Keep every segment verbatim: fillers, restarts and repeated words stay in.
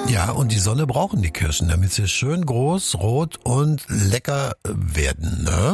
Ja, und die Sonne brauchen die Kirschen, damit sie schön groß, rot und lecker werden, ne?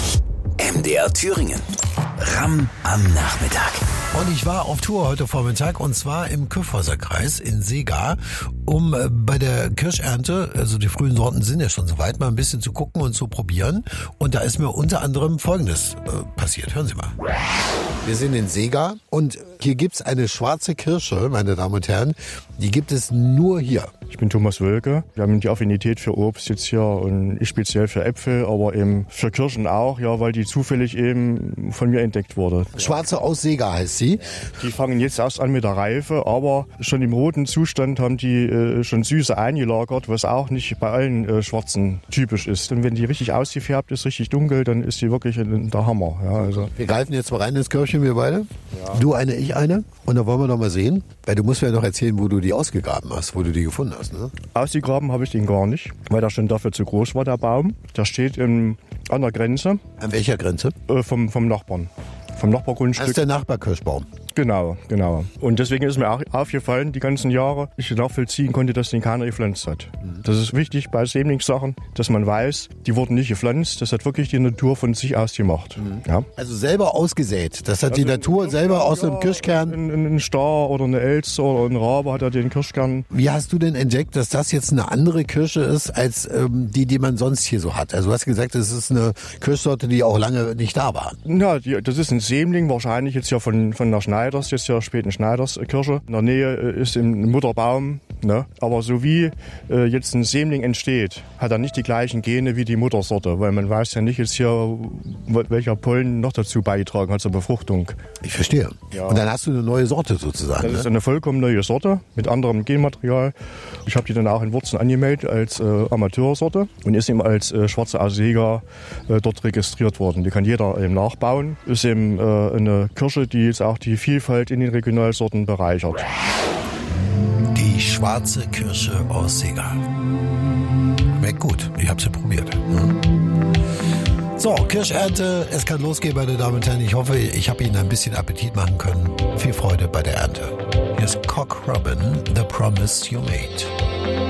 M D R Thüringen. Ramm am Nachmittag. Und ich war auf Tour heute Vormittag und zwar im Kyffhäuserkreis in Seegar, um äh, bei der Kirschernte, also die frühen Sorten sind ja schon soweit, mal ein bisschen zu gucken und zu probieren. Und da ist mir unter anderem Folgendes äh, passiert. Hören Sie mal. Wir sind in Seegar und hier gibt's eine schwarze Kirsche, meine Damen und Herren. Die gibt es nur hier. Ich bin Thomas Wölke. Wir haben die Affinität für Obst jetzt hier und ich speziell für Äpfel, aber eben für Kirschen auch, ja, weil die zufällig eben von mir entdeckt wurde. Schwarze aus Seegar heißt sie. Die fangen jetzt erst an mit der Reife, aber schon im roten Zustand haben die äh, schon Süße eingelagert, was auch nicht bei allen äh, Schwarzen typisch ist. Und wenn die richtig ausgefärbt ist, richtig dunkel, dann ist die wirklich ein, der Hammer. Ja, also. Wir greifen jetzt mal rein ins Körbchen, wir beide. Ja. Du eine, ich eine. Und dann wollen wir doch mal sehen, weil du musst mir ja noch erzählen, wo du die ausgegraben hast, wo du die gefunden hast. Ne? Ausgegraben habe ich den gar nicht, weil der schon dafür zu groß war, der Baum. Der steht in, an der Grenze. An welcher Grenze? Äh, vom, vom Nachbarn. Vom Nachbargrundstück. Das ist der Nachbarkirschbaum. Genau, genau. Und deswegen ist mir auch aufgefallen, die ganzen Jahre, ich nachvollziehen konnte, dass den keiner gepflanzt hat. Mhm. Das ist wichtig bei Sämlingssachen, dass man weiß, die wurden nicht gepflanzt, das hat wirklich die Natur von sich aus gemacht. Mhm. Ja. Also selber ausgesät, das hat also die Natur selber aus ja, dem Kirschkern. Ein, ein Star oder eine Elster oder ein Rabe hat er den Kirschkern. Wie hast du denn entdeckt, dass das jetzt eine andere Kirsche ist, als ähm, die, die man sonst hier so hat? Also du hast gesagt, es ist eine Kirschsorte, die auch lange nicht da war. Ja, die, das ist ein Sämling, wahrscheinlich jetzt ja von, von der Schneiders, jetzt ja späten Schneiders Kirsche. In der Nähe ist ein Mutterbaum, ne? Aber so wie äh, jetzt ein Sämling entsteht, hat er nicht die gleichen Gene wie die Muttersorte, weil man weiß ja nicht jetzt hier, welcher Pollen noch dazu beigetragen hat zur Befruchtung. Ich verstehe. Ja. Und dann hast du eine neue Sorte sozusagen. Das ne? ist eine vollkommen neue Sorte mit anderem Genmaterial. Ich habe die dann auch in Wurzeln angemeldet als äh, Amateursorte und ist eben als äh, schwarze aus Seegar äh, dort registriert worden. Die kann jeder eben nachbauen. Ist eben äh, eine Kirsche, die jetzt auch die Vielfalt in den Regionalsorten bereichert. Die schwarze Kirsche aus Seegar. Schmeckt gut, ich habe sie probiert. So, Kirschernte, es kann losgehen, meine Damen und Herren. Ich hoffe, ich habe Ihnen ein bisschen Appetit machen können. Viel Freude bei der Ernte. Hier ist Cock Robin, The Promise You Made.